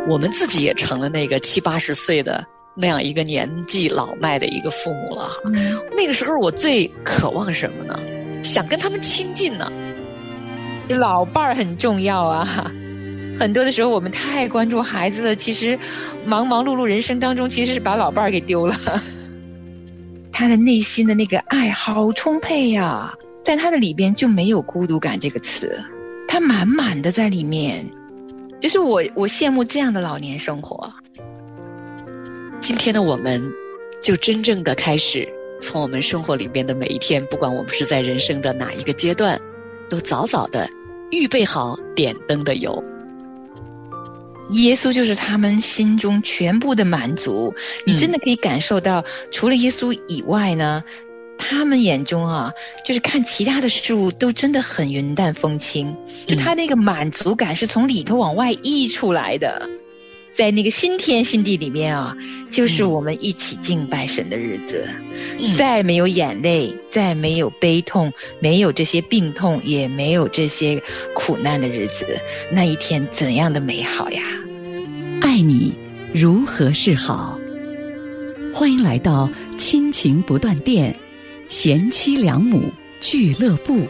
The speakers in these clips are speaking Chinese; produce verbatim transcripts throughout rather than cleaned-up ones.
我们自己也成了那个七八十岁的那样一个年纪老迈的一个父母了哈。嗯、那个时候我最渴望什么呢？想跟他们亲近呢。 老伴儿很重要啊。很多的时候我们太关注孩子了，其实忙忙碌碌人生当中其实是把老伴儿给丢了。他的内心的那个爱好充沛呀、啊，在他的里边就没有孤独感这个词，他满满的在里面。就是我我羡慕这样的老年生活。 今天的我们就真正的开始从我们生活里边的每一天，不管我们是在人生的哪一个阶段，都早早的预备好点灯的油。 耶稣就是他们心中全部的满足，你真的可以感受到、嗯、除了耶稣以外呢，他们眼中啊，就是看其他的事物都真的很云淡风轻，就他那个满足感是从里头往外溢出来的。在那个新天新地里面啊，就是我们一起敬拜神的日子、嗯、再没有眼泪，再没有悲痛，没有这些病痛，也没有这些苦难的日子，那一天怎样的美好呀。 爱你如何是好，欢迎来到亲情不断电贤妻良母俱乐部。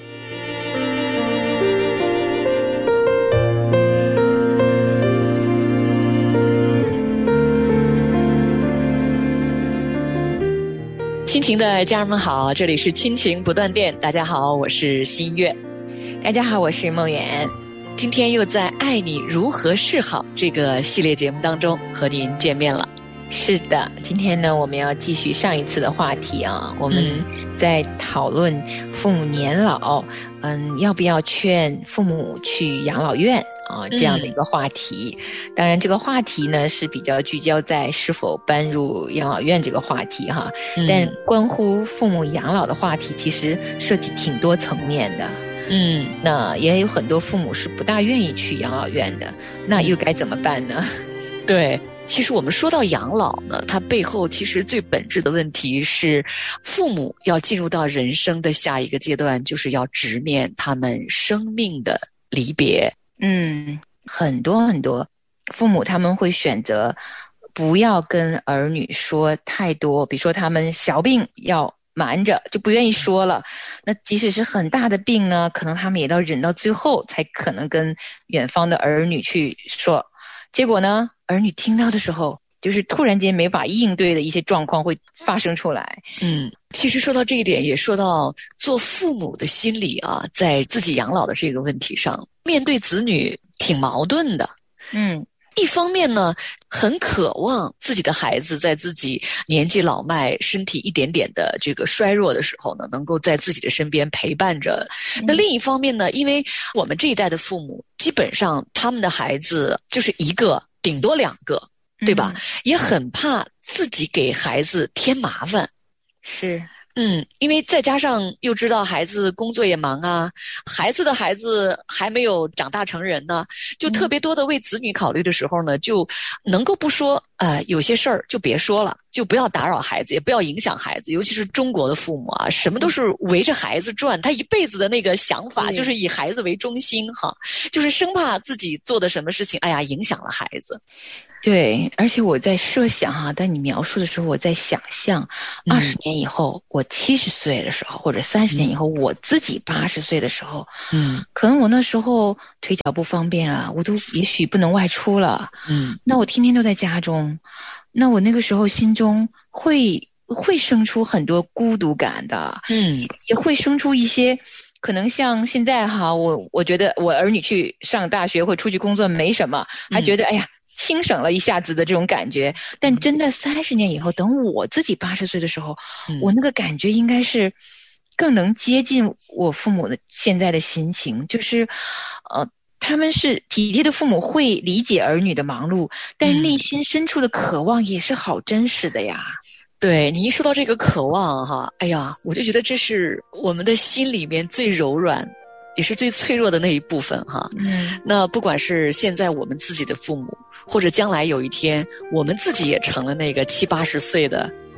亲情的家人们好，这里是亲情不断电。大家好，我是新月。 大家好，我是梦圆。 今天又在爱你如何是好这个系列节目当中和您见面了。 是的，今天呢我们要继续上一次的话题啊，我们在讨论父母年老，嗯，要不要劝父母去养老院啊这样的一个话题。嗯、当然这个话题呢是比较聚焦在是否搬入养老院这个话题哈，嗯、但关乎父母养老的话题其实涉及挺多层面的。嗯，那也有很多父母是不大愿意去养老院的，那又该怎么办呢？ 对。其实我们说到养老呢，它背后其实最本质的问题是，父母要进入到人生的下一个阶段，就是要直面他们生命的离别。 嗯，很多很多父母他们会选择不要跟儿女说太多，比如说他们小病要瞒着，就不愿意说了。那即使是很大的病呢，可能他们也要忍到最后才可能跟远方的儿女去说。结果呢，儿女听到的时候，就是突然间没法应对的一些状况会发生出来。 嗯，其实说到这一点，也说到做父母的心理啊，在自己养老的这个问题上，面对子女挺矛盾的。嗯。一方面呢，很渴望自己的孩子在自己年纪老迈、身体一点点的这个衰弱的时候呢，能够在自己的身边陪伴着。嗯、那另一方面呢，因为我们这一代的父母，基本上他们的孩子就是一个，顶多两个，对吧？嗯、也很怕自己给孩子添麻烦。 是。 嗯，因为再加上又知道孩子工作也忙啊，孩子的孩子还没有长大成人呢，就特别多的为子女考虑的时候呢，就能够不说，呃，有些事儿就别说了，就不要打扰孩子，也不要影响孩子，尤其是中国的父母啊，什么都是围着孩子转，他一辈子的那个想法就是以孩子为中心哈，就是生怕自己做的什么事情，哎呀，影响了孩子。 对，而且我在设想哈、啊，当你描述的时候，我在想象二十年以后，嗯、我七十岁的时候，或者三十年以后，嗯、我自己八十岁的时候，嗯，可能我那时候腿脚不方便了，我都也许不能外出了，嗯，那我天天都在家中，那我那个时候心中会会生出很多孤独感的，嗯，也会生出一些。可能像现在哈，我我觉得我儿女去上大学或出去工作没什么，还觉得、嗯、哎呀轻省了一下子的这种感觉。但真的三十年以后，等我自己八十岁的时候，嗯、我那个感觉应该是更能接近我父母的现在的心情，就是呃，他们是体贴的父母，会理解儿女的忙碌，但是内心深处的渴望也是好真实的呀。 对，你一说到这个渴望哈，哎呀，我就觉得这是我们的心里面最柔软也是最脆弱的那一部分哈。嗯，那不管是现在我们自己的父母，或者将来有一天我们自己也成了那个七八十岁的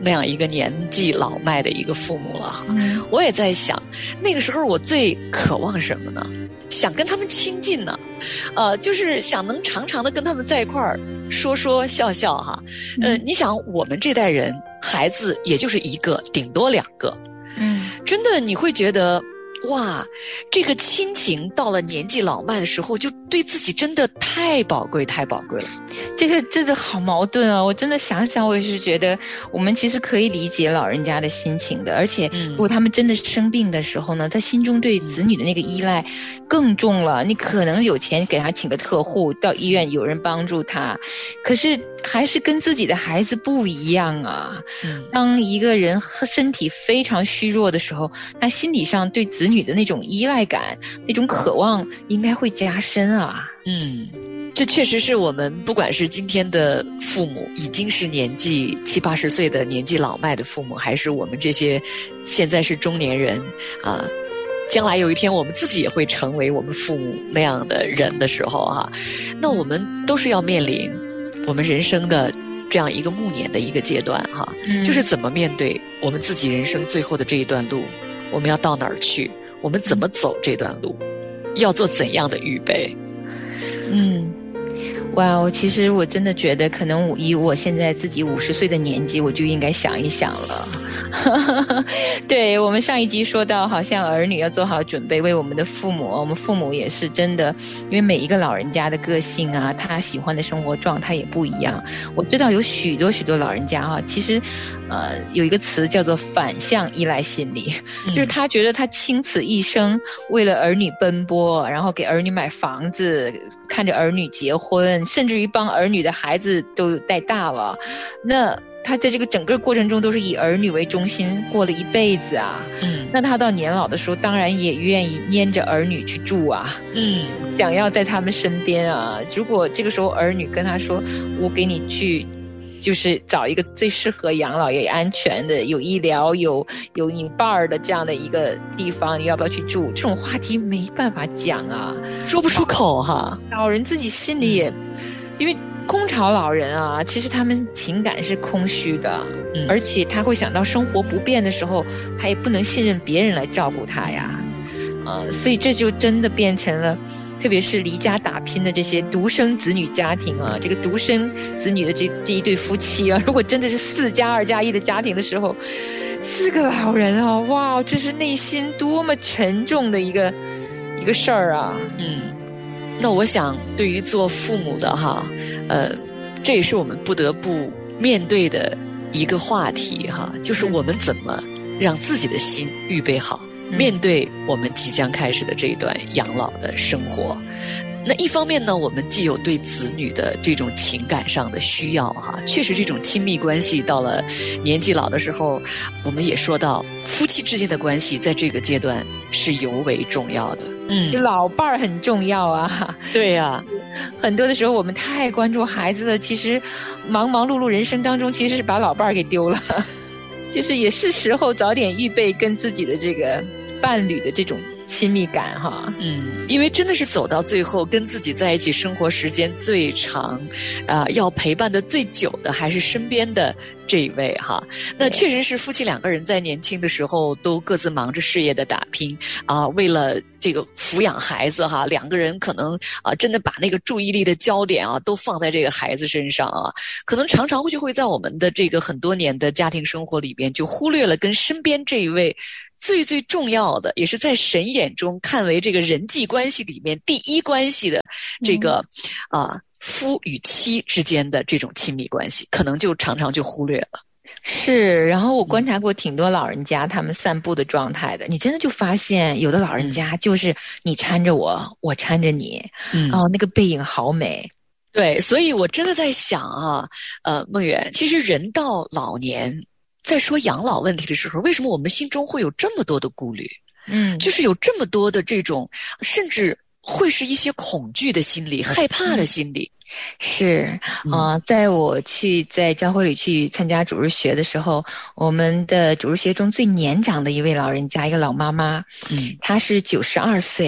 那样一个年纪老迈的一个父母了哈。嗯、我也在想，那个时候我最渴望什么呢？想跟他们亲近呢，呃，就是想能常常的跟他们在一块儿说说笑笑哈。呃，嗯、你想我们这代人孩子也就是一个，顶多两个，嗯，真的你会觉得。哇，这个亲情到了年纪老迈的时候，就对自己真的太宝贵太宝贵了。 这个真的好矛盾啊！我真的想想，我也是觉得我们其实可以理解老人家的心情的，而且如果他们真的生病的时候呢，他心中对子女的那个依赖更重了。你可能有钱给他请个特护，到医院有人帮助他，可是还是跟自己的孩子不一样啊。当一个人身体非常虚弱的时候，他心理上对子女的那种依赖感、那种渴望应该会加深啊。 嗯，这确实是我们不管是今天的父母，已经是年纪七八十岁的年纪老迈的父母，还是我们这些现在是中年人啊，将来有一天我们自己也会成为我们父母那样的人的时候哈、啊，那我们都是要面临我们人生的这样一个暮年的一个阶段哈、啊嗯，就是怎么面对我们自己人生最后的这一段路，我们要到哪儿去，我们怎么走这段路，要做怎样的预备。 嗯，哇，我其实我真的觉得，可能以我现在自己五十岁的年纪，我就应该想一想了。对，我们上一集说到，好像儿女要做好准备，为我们的父母，我们父母也是真的，因为每一个老人家的个性啊，他喜欢的生活状态也不一样。我知道有许多许多老人家啊，其实呃有一个词叫做反向依赖心理，就是他觉得他倾此一生为了儿女奔波，然后给儿女买房子，看着儿女结婚，甚至于帮儿女的孩子都带大了，那他在这个整个过程中都是以儿女为中心过了一辈子啊。嗯，那他到年老的时候，当然也愿意黏着儿女去住啊。嗯，想要在他们身边啊。如果这个时候儿女跟他说：“我给你去，就是找一个最适合养老也安全的、有医疗、有有你伴儿的这样的一个地方，你要不要去住？”这种话题没办法讲啊， 说不出口哈。 老人自己心里也，因为。空巢老人啊，其实他们情感是空虚的、嗯、而且他会想到生活不便的时候，他也不能信任别人来照顾他呀，呃，所以这就真的变成了，特别是离家打拼的这些独生子女家庭啊，这个独生子女的这这一对夫妻啊，如果真的是四加二加一的家庭的时候，四个老人啊，哇，这是内心多么沉重的一个一个事儿啊。 嗯，那我想对于做父母的哈，呃，这也是我们不得不面对的一个话题哈，就是我们怎么让自己的心预备好，嗯、面对我们即将开始的这一段养老的生活。那一方面呢，我们既有对子女的这种情感上的需要哈，确实这种亲密关系到了年纪老的时候，我们也说到夫妻之间的关系在这个阶段是尤为重要的。 嗯，老伴儿很重要啊。 对呀、啊， 很多的时候我们太关注孩子了，其实忙忙碌碌人生当中，其实是把老伴儿给丢了，就是也是时候早点预备跟自己的这个伴侣的这种亲密感哈。 嗯，因为真的是走到最后，跟自己在一起生活时间最长，啊、呃，要陪伴的最久的还是身边的这一位哈。那确实是夫妻两个人在年轻的时候都各自忙着事业的打拼啊、呃，为了这个抚养孩子哈，两个人可能啊、呃，真的把那个注意力的焦点啊都放在这个孩子身上啊，可能常常就会在我们的这个很多年的家庭生活里边，就忽略了跟身边这一位最最重要的，也是在神眼中看为这个人际关系里面第一关系的这个啊、嗯呃、夫与妻之间的这种亲密关系，可能就常常就忽略了。 是，然后我观察过挺多老人家他们散步的状态的，你真的就发现有的老人家就是你搀着我，我搀着你，嗯、哦，那个背影好美。 对，所以我真的在想啊，呃，梦圆，其实人到老年，在说养老问题的时候，为什么我们心中会有这么多的顾虑？嗯，就是有这么多的这种，甚至会是一些恐惧的心理、害怕的心理。 是啊、呃，在我去在教会里去参加主日学的时候，我们的主日学中最年长的一位老人家，一个老妈妈，嗯，她是九十二岁，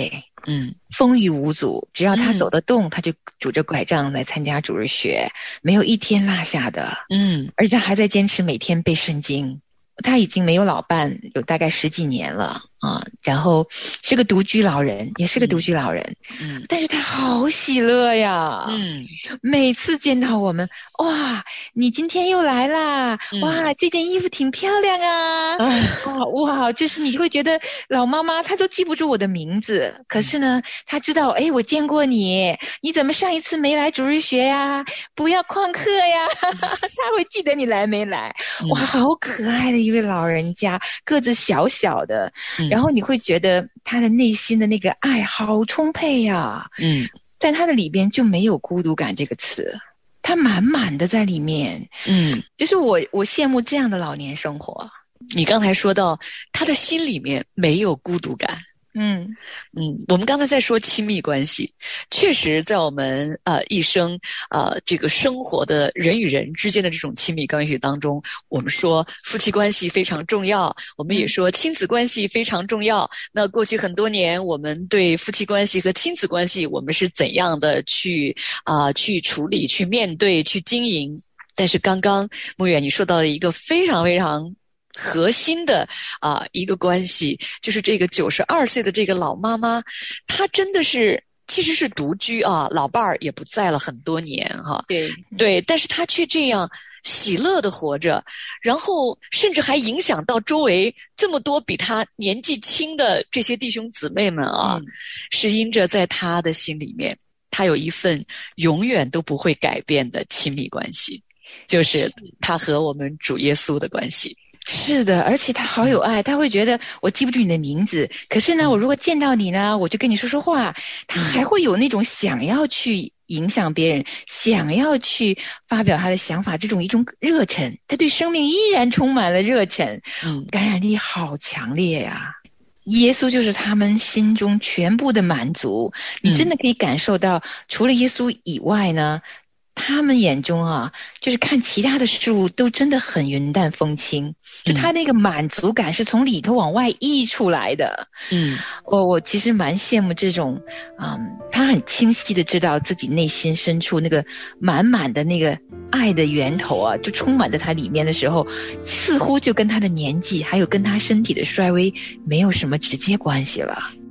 嗯，风雨无阻，只要他走得动，嗯、他就拄着拐杖来参加主日学，没有一天落下的。嗯，而且他还在坚持每天背圣经。他已经没有老伴，有大概十几年了啊，然后是个独居老人，也是个独居老人，嗯，但是他好喜乐呀，嗯，每次见到我们，哇，你今天又来啦，嗯、哇，这件衣服挺漂亮啊，哇哇，就是你会觉得老妈妈她都记不住我的名字，可是呢，她知道，哎，我见过你，你怎么上一次没来主日学呀？不要旷课呀，她会记得你来没来，哇，好可爱的一位老人家，个子小小的，嗯、然后你会觉得他的内心的那个爱好充沛呀，嗯，在他的里边就没有孤独感这个词，他满满的在里面，嗯，就是我我羡慕这样的老年生活。 你刚才说到他的心里面没有孤独感。嗯嗯，我们刚才在说亲密关系，确实在我们呃一生呃这个生活的人与人之间的这种亲密关系当中，我们说夫妻关系非常重要，我们也说亲子关系非常重要。那过去很多年，我们对夫妻关系和亲子关系，我们是怎样的去啊、呃、去处理、去面对、去经营？但是刚刚牧远你说到了一个非常非常核心的啊、呃、一个关系，就是这个九十二岁的这个老妈妈，她真的是其实是独居啊，老伴儿也不在了很多年哈。 对对，但是她却这样喜乐的活着，然后甚至还影响到周围这么多比她年纪轻的这些弟兄姊妹们啊，嗯、是因着在她的心里面，她有一份永远都不会改变的亲密关系，就是她和我们主耶稣的关系。 是的，而且他好有爱，他会觉得我记不住你的名字，可是呢，我如果见到你呢，我就跟你说说话，他还会有那种想要去影响别人，想要去发表他的想法，这种一种热忱，他对生命依然充满了热忱，嗯，感染力好强烈呀。耶稣就是他们心中全部的满足，你真的可以感受到，除了耶稣以外呢，他们眼中啊，就是看其他的事物都真的很云淡风轻，就他那个满足感是从里头往外溢出来的。嗯，我我其实蛮羡慕这种，嗯，他很清晰的知道自己内心深处那个满满的那个爱的源头啊，就充满在他里面的时候，似乎就跟他的年纪还有跟他身体的衰微没有什么直接关系了。